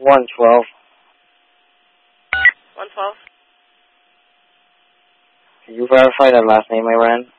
112. 112? Can you verify that last name I ran?